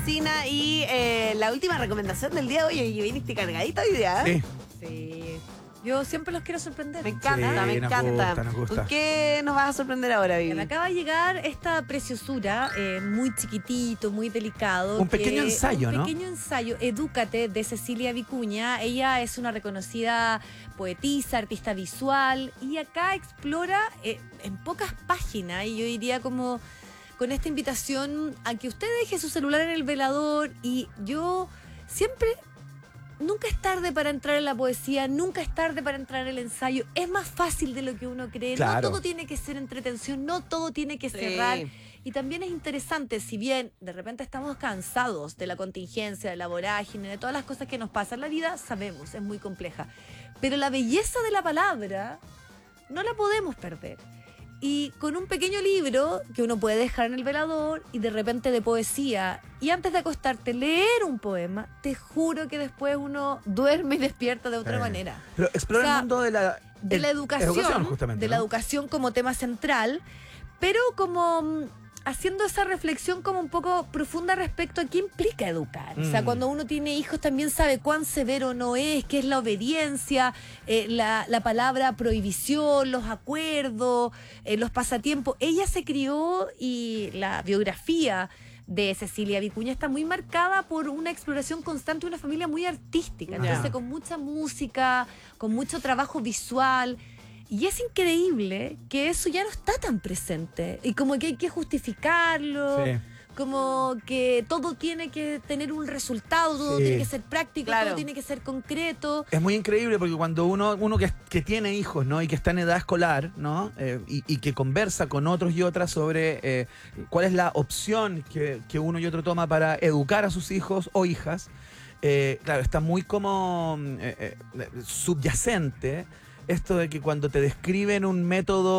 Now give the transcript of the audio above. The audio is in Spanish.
Alsina y la última recomendación del día de hoy. Y viniste cargadita hoy día. Sí. Sí. Yo siempre los quiero sorprender. Me encanta, Sí, me nos encanta. gusta, nos gusta. ¿Con qué nos vas a sorprender ahora, Vivi? Me acaba de llegar esta preciosura, muy chiquitito, muy delicado. Un pequeño ensayo, ¿no? Un pequeño ensayo, Edúcate, de Cecilia Vicuña. Ella es una reconocida poetisa, artista visual, y acá explora en pocas páginas, y yo diría como con esta invitación a que usted deje su celular en el velador, y yo siempre... Nunca es tarde para entrar en la poesía, nunca es tarde para entrar en el ensayo. Es más fácil de lo que uno cree. Claro. No todo tiene que ser entretención, no todo tiene que cerrar. Y también es interesante, si bien de repente estamos cansados de la contingencia, de la vorágine, de todas las cosas que nos pasan en la vida, sabemos, es muy compleja. Pero la belleza de la palabra no la podemos perder. Y con un pequeño libro que uno puede dejar en el velador y de repente de poesía, y antes de acostarte leer un poema, te juro que después uno duerme y despierta de otra manera. Pero explora O sea, el mundo de la educación justamente, de la ¿no? educación como tema central, pero como haciendo esa reflexión como un poco profunda respecto a qué implica educar. O sea, cuando uno tiene hijos también sabe cuán severo no es, qué es la obediencia, la palabra prohibición, los acuerdos, los pasatiempos. Ella se crió, y la biografía de Cecilia Vicuña está muy marcada por una exploración constante de una familia muy artística, entonces con mucha música, con mucho trabajo visual. Y es increíble que eso ya no está tan presente. Y como que hay que justificarlo. Sí. Como que todo tiene que tener un resultado, todo Sí. tiene que ser práctico, Claro. todo tiene que ser concreto. Es muy increíble porque cuando uno que tiene hijos, ¿no? Y que está en edad escolar, ¿no? Y que conversa con otros y otras sobre cuál es la opción que uno y otro toma para educar a sus hijos o hijas, claro, está muy como subyacente esto de que cuando te describen un método